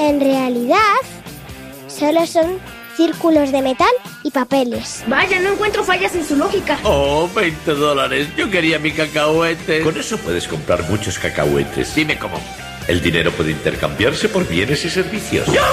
En realidad, solo son círculos de metal y papeles. Vaya, no encuentro fallas en su lógica. Oh, $20. Yo quería mi cacahuete. Con eso puedes comprar muchos cacahuetes. Dime cómo. El dinero puede intercambiarse por bienes y servicios.